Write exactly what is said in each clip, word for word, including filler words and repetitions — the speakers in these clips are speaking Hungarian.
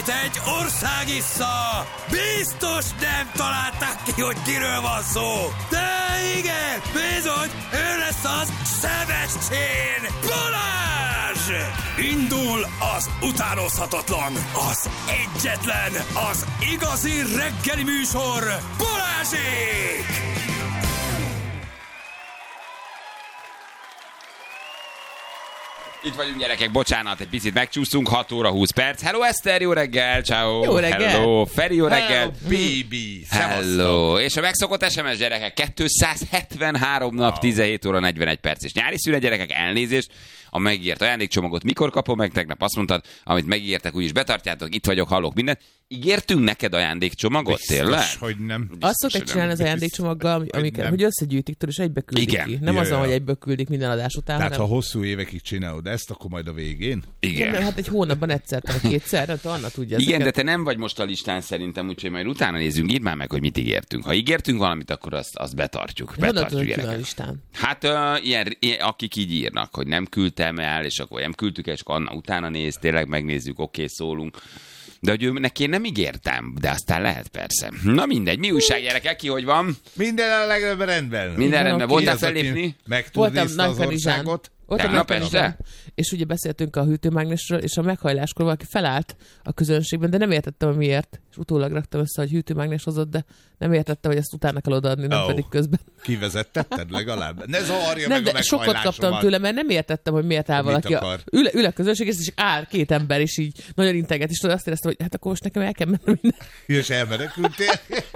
Egy ország issza! Biztos nem találták ki, hogy kiről van szó! De igen, bizony, ő lesz az Sebestyén Balázs! Indul az utánozhatatlan, az egyetlen, az igazi reggeli műsor, Balázsék! Itt vagyunk, gyerekek, bocsánat, egy picit megcsúsztunk, hat óra húsz perc. Hello Eszter, jó reggel, ciao. Jó reggel. Hello, Feri, jó reggel. Hello, baby. Hello. És a megszokott es em es, gyerekek, kétszázhetvenhárom nap, tizenhét óra negyvenegy perc. És nyári szünet, gyerekek, elnézést. A megígért ajándékcsomagot mikor kapom meg? Tegnap azt mondtad, amit megígértek, úgyis betartjátok, itt vagyok, hallok mindent. Ígértünk neked ajándékcsomagot, Biztos, tényleg? hogy nem. Biztos, azt szokták csinálni az ajándékcsomaggal, amiket, hogy összegyűjtik, tudod, és egybe küldik Igen. ki. Nem Ja, azon, ja. hogy egyből küldik minden adás után, Tehát hanem... ha hosszú évekig csinálod ezt, akkor majd a végén? Igen. Nem, hát egy hónapban egyszer, vagy kétszer, de Anna tudja Igen, ezeket. de te nem vagy most a listán szerintem, úgyhogy majd utána nézzünk, írd már meg, hogy mit ígértünk. Ha ígértünk valamit, akkor azt, azt betartjuk. Honnan betartjuk tudod, ki van a gyerekek. listán? Hát uh, ilyen, ilyen, akik így írnak, hogy nem küldtem el, és akkor nem küldtük el, és akkor Anna utána néz, tényleg megnézzük, oké, okay, szólunk. De hogy ő, neki én nem ígértem, de aztán lehet persze. Na mindegy, mi újság, gyerekek, ki hogy van? Minden a legnagyobb rendben. Minden Igen, rendben, oké. voltál Ki az, aki fellépni? Meg tud Voltam nézni az Nagykanizsán. országot? Voltam Tegnap Nagykanizsán. este? És ugye beszéltünk a hűtőmágnesről, és a meghajláskor valaki felállt a közönségben, de nem értettem, hogy miért. És utólag raktam össze, hogy hűtőmágnes hozott, de nem értettem, hogy ezt utána kell odaadni, nem Oh. pedig közben. Kivezettetted legalább? Ne zavarja Nem, meg a de sokat kaptam meghajlásomat. tőle, mert nem értettem, hogy miért áll Mit valaki. akar? A, ül, ül a közönség, és áll két ember, és így nagyon integet, és tudod, azt éreztem, hogy hát akkor most nekem el kell mennem minden. És elmenekültél?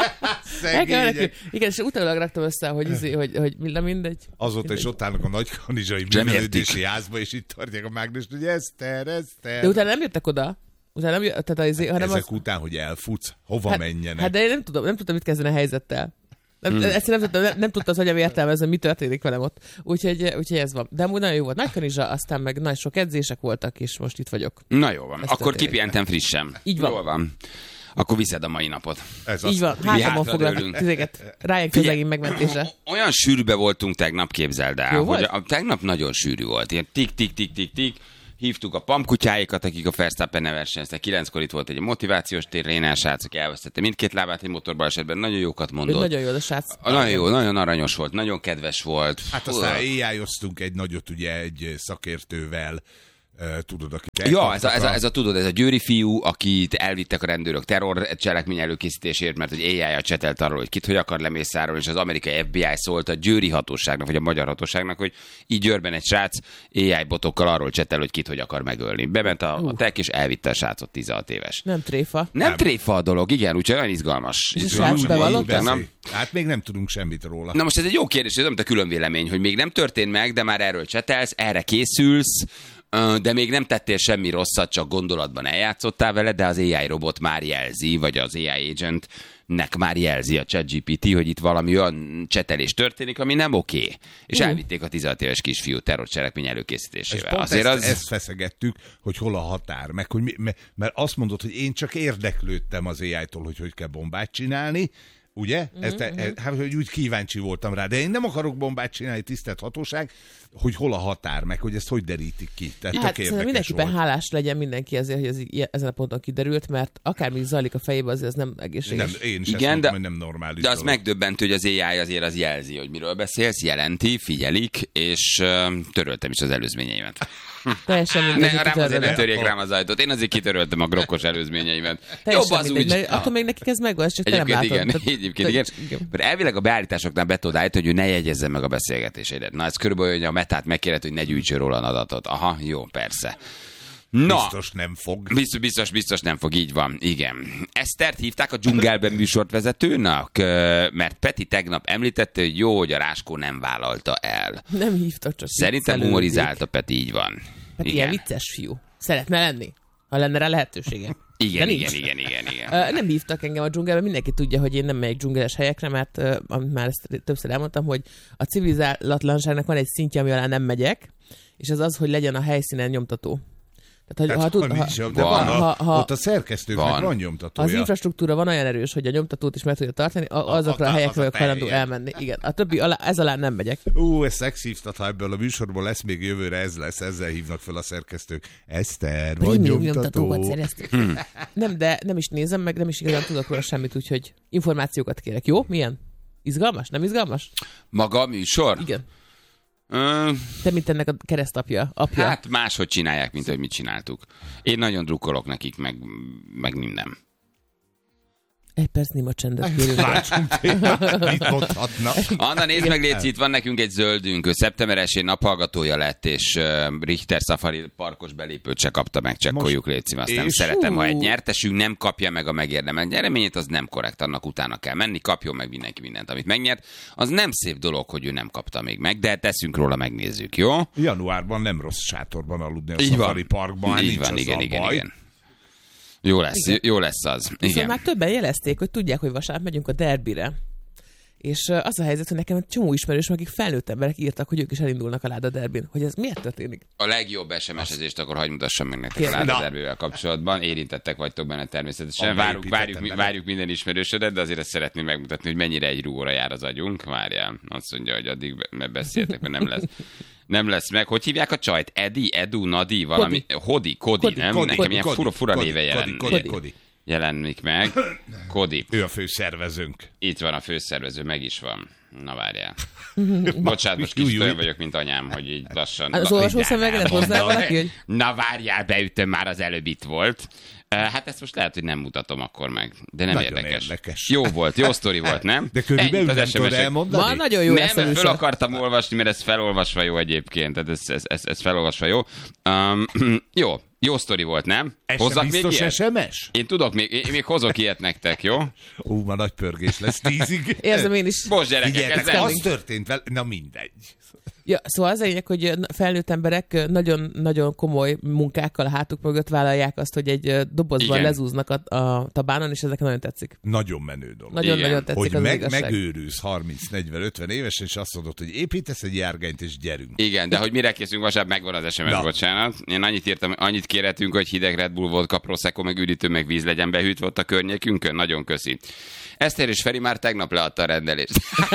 El kell menekülni. Szegények. Igen, és utólag raktam össze, hogy, izé, hogy, hogy mi- mindegy. Azóta is ott állnak a nagykanizsai Nem művelődési értik. házba, és itt tartják a mágnest, hogy Eszter, Eszter. De utána nem jöttek oda. Utána nem jött, tehát az, hanem Ezek az, után, hogy elfutsz, hova hát, menjenek? hát de én nem tudom, nem tudtam, mit kezdeni a helyzettel. Nem, Hmm. ezt nem, tudtam, nem, nem tudta az agyam értelmezni, mi történik velem ott. Úgyhogy, úgyhogy ez van. De amúgy nagyon jó volt. Nagykanizsa, aztán meg nagyon sok edzések voltak, és most itt vagyok. Na jó van, Ez akkor történik. kipihentem frissen. Így van. Jól van. Akkor viszed a mai napot. Ez Így van, Mi hátamon hátra foglak dőlünk. tizeket. Ryan Figyelj, közlegény megmentése. Olyan sűrűbe voltunk tegnap, képzeld el. Jó hogy volt? a, tegnap nagyon sűrű volt. Ilyen tik-tik-tik-tik-tik. Hívtuk a pamkutyáikat, akik a Verstappen-nel versenyeztek. Kilenckor itt volt egy motivációs tér, Rénás srác, elvesztette mindkét lábát egy motorbalesetben. Nagyon jókat Ő mondott. nagyon jó, de srác. A, nagyon jó, nagyon aranyos volt, nagyon kedves volt. Hát aztán éjjájoztunk egy nagyot ugye egy szakértővel, uh, tudod, akit Ja, ez a, ez, a, a- ez a, tudod, ez a győri fiú, akit elvittek a rendőrök terror cselekmény előkészítésért, mert hogy éjjel csetelt arról, hogy kit hogy akar lemészárolni, és az amerikai ef bé i szólt a győri hatóságnak, vagy a magyar hatóságnak, hogy így Győrben egy srác éjjel botokkal arról csetel, hogy kit hogy akar megölni. Bement a, a tek, és elvitte a srácot, tizenhat éves. Nem tréfa. Nem, Nem. tréfa a dolog, igen, úgyhogy olyan izgalmas. És a izgalmas srác volt. bevallotta? Nem? Beszélj. Hát még nem tudunk semmit róla. Na most ez egy jó kérdés, ez nem a külön vélemény, hogy még nem történt meg, de már erről csetelsz, erre készülsz, ö, de még nem tettél semmi rosszat, csak gondolatban eljátszottál vele, de az á i robot már jelzi, vagy az á i agentnek már jelzi a ChatGPT, hogy itt valami olyan csetelés történik, ami nem oké. És Uh. elvitték a tizenhat éves kisfiú terrorcselekmény És előkészítésével. pont Azért ezt, az... ezt feszegettük, hogy hol a határ, meg hogy mi, me- mert azt mondod, hogy én csak érdeklődtem az á i-tól, hogy hogy kell bombát csinálni, ugye? Mhm, Ezt, e, hát, hogy úgy kíváncsi voltam rá, de én nem akarok bombát csinálni, tisztelt hatóság, hogy hol a határ, meg hogy ezt hogy derítik ki. Tehát Hát tök szerintem érdekes mindenképpen volt. hálás legyen mindenki ezért, hogy ez így- ezen a ponton kiderült, mert akármi zajlik a fejében, azért ez nem egészséges. Nem, én is Igen, ezt mondom, de- hogy nem normális De az dolog. megdöbbentő, hogy az á i azért az jelzi, hogy miről beszélsz, jelenti, figyelik, és uh, töröltem is az előzményeimet. Teljesen mindegy, Ne, hogy rám azért ne kitörölöd. törjék rám az ajtót. Én azért kitöröltem a grokkos előzményeimet. Teljesen Jobb az mindegy, úgy. mert attól még nekik ez megvan, ez csak te nem Egyébként látod. igen, Tehát- egyébként igen. igen. Mert elvileg a beállításoknál be tudod állítani, hogy ő ne jegyezze meg a beszélgetéseidet. Na, ez körülbelül, hogy a Metát megkérdez, hogy ne gyűjtsön róla adatot. Aha, jó, persze. Na, Biztos nem fog. Biztos, biztos, biztos nem fog, így van, igen. Esztert hívták a dzsungelben műsorvezetőnek, ö, mert Peti tegnap említette, hogy jó, hogy a Ráskó nem vállalta el. Nem hívtak, csak Szerintem viccelődték. humorizált a Peti, így van. Hát ilyen vicces fiú. Szeretne lenni, ha lenne rá lehetősége. Igen, De igen, nincs. igen, igen, igen. Ö, nem hívtak engem a dzsungelbe, mindenki tudja, hogy én nem megyek dzsungeles helyekre, mert uh, amit már ezt többször elmondtam, hogy a civilizálatlanságnak van egy szintje, ami alá nem megyek, és ez az, hogy legyen a helyszínen nyomtató. Tehát, Tehát, ha, ha, tud, ha, ha, nincs, de van. van, ha, ha, ott a szerkesztőknek van. van ha nyomtatója. az infrastruktúra van olyan erős, hogy a nyomtatót is meg tudja tartani, a, azokra a, a- helyekre az a vagyok hajlandó teljen. elmenni. Igen. A többi alá, ez alá nem megyek. Ú, ez szexívtat, ha ebből a műsorból lesz még jövőre, ez lesz, ezzel hívnak fel a szerkesztők. Eszter, vagy Prémium nyomtató. nyomtatókat szereztük. Nem, de nem is nézem meg, nem is igazán tudok róla semmit, úgyhogy információkat kérek. Jó? Milyen? Izgalmas? Nem izgalmas? Maga a műsor? Igen. Ö, Te, mint ennek a keresztapja, apja. hát máshogy csinálják, mint hogy mit csináltuk. Én nagyon drukkolok nekik, meg, meg minden. Egy perc néma csendet kérünk. Váltsunk témát, mit mondhatna? Anna, nézd meg, légy, itt van nekünk egy zöldünk. Ő szeptember elsején naphallgatója lett, és uh, Richter Safari parkos belépőt se kapta meg, csekkoljuk, légy szíves. Azt nem és- szeretem, ha egy Hú. nyertesünk nem kapja meg a megérdemelt nyereményét, az nem korrekt, annak utána kell menni, kapjon meg mindenki mindent, amit megnyert. Az nem szép dolog, hogy ő nem kapta még meg, de teszünk róla, megnézzük, jó? Januárban nem rossz sátorban aludni a Így Safari van. Parkban, Így nincs van, azzal igen, igen, baj. igen. Jó lesz, Igen. jó lesz az. Viszont Igen. már többen jelezték, hogy tudják, hogy vasárnap megyünk a derbire. És uh, az a helyzet, hogy nekem egy csomó ismerős, akik felnőtt emberek írtak, hogy ők is elindulnak a Láda derbin. Hogy ez miért történik? A legjobb es em es-ezést akkor hagyd mutassam meg nektek a Kérlek. Láda Na. derbivel kapcsolatban. Érintettek vagytok benne természetesen. Abba Várjuk, várjuk, építettem várjuk minden ismerősödet, de azért ezt szeretném megmutatni, hogy mennyire egy rúgóra jár az agyunk. Várjál, azt mondja, hogy addig be- beszéltek, mert nem lesz. Nem lesz meg. Hogy hívják a csajt? Edi, Edu, Nadi, valami? Hodi, Kodi, Kodi, nem? Kodi, Nekem Kodi, ilyen Kodi, fura, fura Kodi, néve Kodi, jelen, Kodi, Kodi. jelenik meg. Kodi. Ő a főszervezőnk. Itt van a főszervező, meg is van. Na várjál. Bocsánat, most kicsit Júj, júj. olyan vagyok, mint anyám, hogy így lassan... Az olvasó szemüveget hozzá valaki, hogy Na várjál, beütöm, már az előbb itt volt. Uh, hát ezt most lehet, hogy nem mutatom akkor meg, de nem Nagyon érdekes. érdekes. Jó volt, jó sztori volt, nem? De körülbelül Ennyit az nem tudod es em es-ek. elmondani? ma nagyon jó Nem, lesz a mert föl műsor. akartam olvasni, mert ez felolvasva jó egyébként, tehát ez, ez, ez, ez felolvasva jó. Um, jó, jó sztori volt, nem? Ez sem Hozzak még biztos ilyet? es em es? Én tudok még, én még hozok ilyet nektek, jó? Ú, ma nagy pörgés lesz tízig. Érzem én is. Most gyerekek, Figyeljetek, ez nem- az történt vele, na mindegy. Ja, szóval az a lényeg, hogy felnőtt emberek nagyon-nagyon komoly munkákkal a hátuk mögött vállalják azt, hogy egy dobozban Igen. lezúznak a, a tabánon, és ezek nagyon tetszik. Nagyon menő dolog. Nagyon-nagyon Igen. tetszik Hogy az meg, igazság. megőrülsz harminc, negyven, ötven évesen, és azt mondod, hogy építesz egy járgányt, és gyerünk. Igen, de hogy mire készünk vasárnap, megvan az es em es, Na. bocsánat. Én annyit írtam, annyit kérhetünk, hogy hideg Red Bull vodka, prosecco, meg üdítő, meg víz legyen behűtve ott a környékünkön. Nagyon köszi. Eszter és Feri már tegnap leadta a rendelést.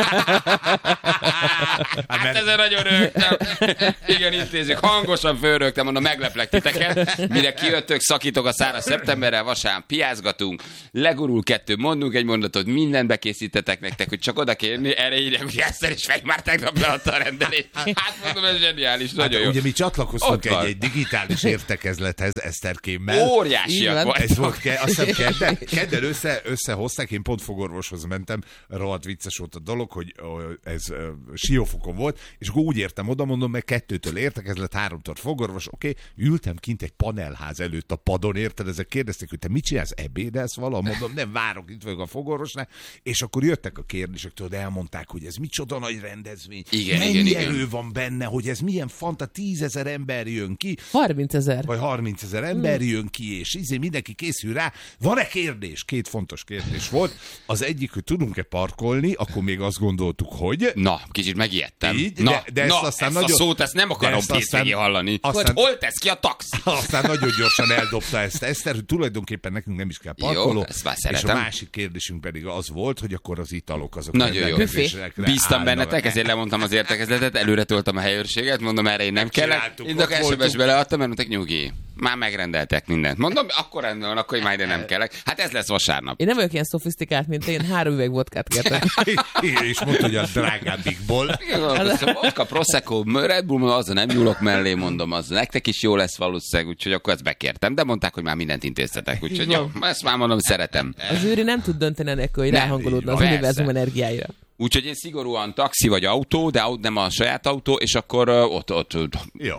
Hát ezen nagyon rögtem. Igen, intézzük. Hangosan fölrögtem, mondom, megleplek titeket. Mire kijöttök, szakítok a száraz szeptemberrel, vasárnap piázgatunk, legurul kettő, mondunk egy mondatot, mindent bekészítetek nektek, hogy csak oda kérni, erre írják, hogy Eszter és Feri már tegnap leadta a rendelést. Hát mondom, ez zseniális, nagyon Hát, jó. ugye mi csatlakoztunk Ott egy, van. egy digitális értekezlethez Eszterkémmel. Óriásiak Így van. Ez volt, vagytok. ke, azt hiszem kedden, kedden össze, összehozták, én pont fogorvoshoz mentem, rohadt vicces volt a dolog, hogy ö, ez ö, Siófokon volt, és akkor úgy értem oda, mondom, meg kettőtől értekezlet, háromtól fogorvos, oké, okay, ültem kint egy panelház előtt a padon, érted, ezek kérdezték, hogy te mit csinálsz, ebédelsz vala? Mondom, nem várok, itt vagyok a fogorvosnál, és akkor jöttek a kérdések, tudod, elmondták, hogy ez micsoda nagy rendezvény, Igen, mennyi igen, igen. erő van benne, hogy ez milyen fanta, tízezer ember jön ki, harmincezer. vagy harmincezer ember jön ki, és izé mindenki készül rá. Van-e kérdés? Két fontos kérdés volt. Az egyik, hogy tudunk-e parkolni, akkor még azt gondoltuk, hogy... Na, kicsit megijedtem. Így, na, de- de ezt na, aztán ezt nagyon- a szót, ezt nem akarom ezt aztán- pénzvégé hallani. aztán- Hogy hol tesz ki a taxi? Aztán nagyon gyorsan eldobta ezt Eszter, hogy tulajdonképpen nekünk nem is kell parkoló. Jó, ezt már és szeretem. a másik kérdésünk pedig az volt, hogy akkor az italok azok Nagyon jó. rendelkezésre Bíztam állnak. bennetek, ezért lemondtam az értekezletet, előre toltam a helyőrséget, mondom, erre én nem kellek. Csináltuk, Én a ott es em es voltunk. beleadtam, mert mondták, nyugi. Már megrendeltek mindent. Mondom, akkor rendben van, akkor én már ide nem kellek. Hát ez lesz vasárnap. Én nem vagyok ilyen szofisztikált, mint én, három üveg vodkát kértem. És mondta, hogy a drágábbikból. Vodka, Prosecco, Red Bull, mondom, azzal nem nyúlok mellé, mondom, az nektek is jó lesz valószínűleg, úgyhogy akkor ezt bekértem, de mondták, hogy már mindent intéztetek, úgyhogy jó, ezt már mondom, szeretem. Az őri nem tud dönteni enélkül, hogy Nem, ráhangolódna így az van. univerzum Persze. energiáira. Úgyhogy én szigorúan taxi vagy autó, de aut- nem a saját autó, és akkor uh, ott, ott, ott Jó.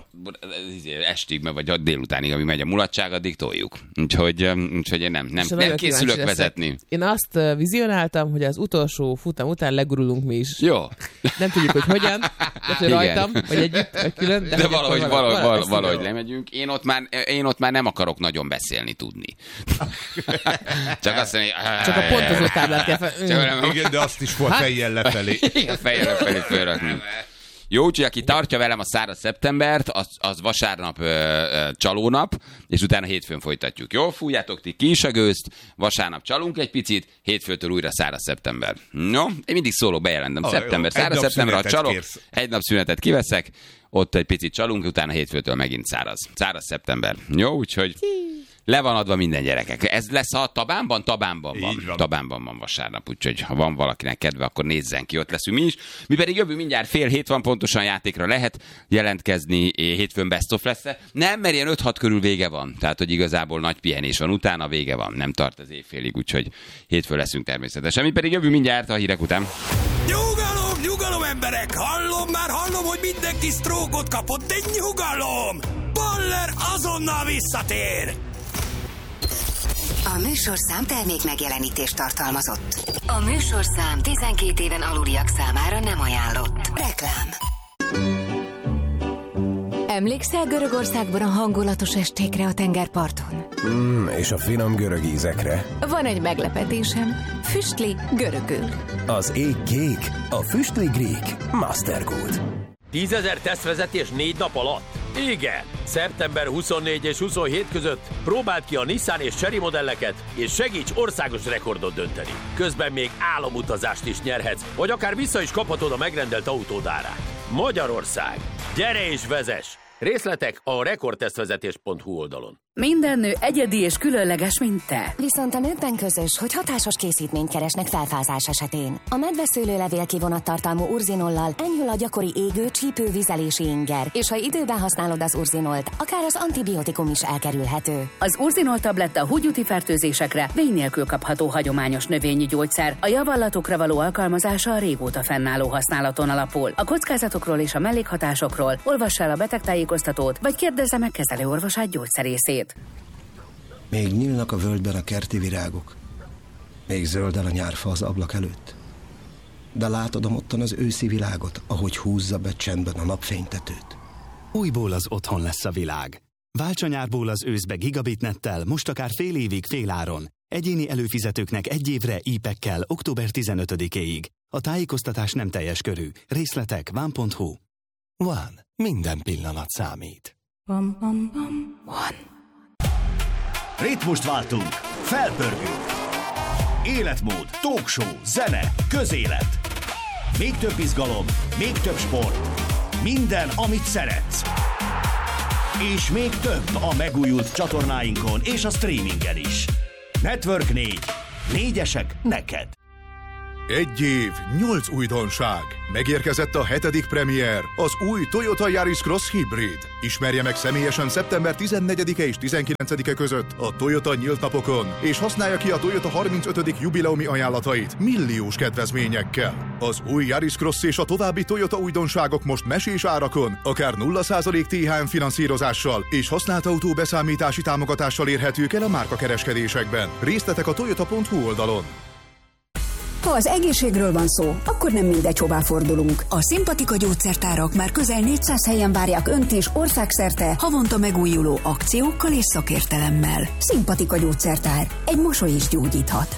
estig, vagy délutánig, ami megy a mulatság, addig toljuk. Úgyhogy, um, úgyhogy én nem, nem, És nem nagyon készülök kíváncsi leszek. vezetni. Én azt uh, vizionáltam, hogy az utolsó futam után legurulunk mi is. Jó. Nem tudjuk, hogy hogyan, de hogy Igen. rajtam, vagy együtt, vagy külön. De, De hogy valahogy, akkor valahogy, valahogy, lesz valahogy jó. lemegyünk. Én ott, már, én ott már nem akarok nagyon beszélni tudni. Csak azt mondani, Csak a pontozó táblát kell fel... Csak nem- Igen, de azt is volt Hát- fejjel lefelé. Igen, fejjel felé fölrakni. Jó, úgyhogy aki tartja velem a száraz szeptembert, az, az vasárnap ö, ö, csalónap, és utána hétfőn folytatjuk. Jó, fújjátok ti ki is a gőzt, vasárnap csalunk egy picit, hétfőtől újra száraz szeptember. No, én mindig szólok, bejelentem. Ah, szeptember, jó. száraz szeptember, ha csalok, kérsz. egy nap szünetet kiveszek, ott egy picit csalunk, utána hétfőtől megint száraz. Száraz szeptember. Jó, úgyhogy le van adva minden, gyerekek. Ez lesz a Tabánban? Tabánban van. Így van. Tabánban van vasárnap, úgyhogy ha van valakinek kedve, akkor nézzen ki, ott leszünk mi is. Mi pedig jövő mindjárt fél hét van, pontosan játékra lehet jelentkezni, hétfőn best of lesz. Nem, mert ilyen öt-hat körül vége van. Tehát, hogy igazából nagy pihenés van, utána vége van. Nem tart az évfélig, úgyhogy hétfőn leszünk természetesen. Mi pedig jövő mindjárt a hírek után. Nyugalom, nyugalom, emberek! Hallom, már hallom, hogy mindenki sztrókot kapott, de nyugalom! Baller azonnal visszatér! A műsorszám termék megjelenítést tartalmazott. A műsorszám tizenkét éven aluliak számára nem ajánlott. Reklám. Emlékszel Görögországban a hangulatos estékre a tengerparton? Mm, és a finom görög ízekre. Van egy meglepetésem. Füstli görögül. Az ég kék, a füstli Greek Mastergold. tízezer tesztvezetés négy nap alatt? Igen! szeptember huszonnégy és huszonhét között próbáld ki a Nissan és Chery modelleket, és segíts országos rekordot dönteni. Közben még álomutazást is nyerhetsz, vagy akár vissza is kaphatod a megrendelt autód árát. Magyarország! Gyere és vezess! Részletek a rekordtesztvezetés pont hu oldalon. Minden nő egyedi és különleges, mint te. Viszont a nőkben közös, hogy hatásos készítményt keresnek felfázás esetén. A medveszőlőlevél kivonattartalmú urzinollal enyhül a gyakori égő, csípő, vizelési inger, és ha időben használod az urzinolt, akár az antibiotikum is elkerülhető. Az urzinol tabletta húgyúti fertőzésekre vény nélkül kapható hagyományos növényi gyógyszer. A javallatokra való alkalmazása a régóta fennálló használaton alapul. A kockázatokról és a mellékhatásokról olvass el a betegtájékoztatót, vagy kérdezze meg kezelőorvosát gyógyszerészét. Még nyílnak a völgyben a kerti virágok. Még zöldel a nyárfa az ablak előtt. De látod ottan az őszi világot, ahogy húzza be csendben a napfénytetőt. Újból az otthon lesz a világ. Válts a nyárból az őszbe gigabitnettel, most akár fél évig fél áron. Egyéni előfizetőknek egy évre í-pekkel október tizenötödikéig. A tájékoztatás nem teljes körű. Részletek ván pont hu. Van, minden pillanat számít. Bam, bam, bam. One. Ritmust váltunk, felpörgünk. Életmód, talkshow, zene, közélet. Még több izgalom, még több sport. Minden, amit szeretsz. És még több a megújult csatornáinkon és a streamingen is. Network négy. Négyesek neked. Egy év, nyolc újdonság. Megérkezett a hetedik premier, az új Toyota Yaris Cross Hybrid. Ismerje meg személyesen szeptember tizennegyedike és tizenkilencedike között a Toyota nyílt napokon, és használja ki a Toyota harmincötödik jubileumi ajánlatait milliós kedvezményekkel. Az új Yaris Cross és a további Toyota újdonságok most mesés árakon, akár nulla százalék té há em finanszírozással és használt autó beszámítási támogatással érhetők el a márkakereskedésekben. Részletek a toyota pont hu oldalon. Ha az egészségről van szó, akkor nem mindegy, hová fordulunk. A Szimpatika gyógyszertárak már közel négyszáz helyen várják Önt is országszerte havonta megújuló akciókkal és szakértelemmel. Szimpatika gyógyszertár. Egy mosoly is gyógyíthat.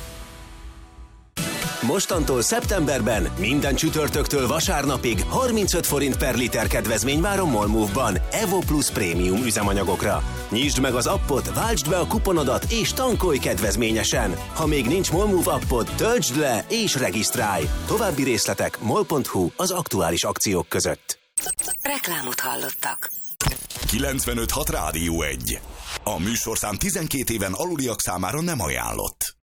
Mostantól szeptemberben minden csütörtöktől vasárnapig harmincöt forint per liter kedvezmény vár a Molmove-ban Evo Plus Prémium üzemanyagokra. Nyisd meg az appot, váltsd be a kuponodat és tankolj kedvezményesen. Ha még nincs Molmove appod, töltsd le és regisztrálj. További részletek mol pont hu az aktuális akciók között. Reklámot hallottak. kilencvenöt hat Rádió egy. A műsorszám tizenkét éven aluliak számára nem ajánlott.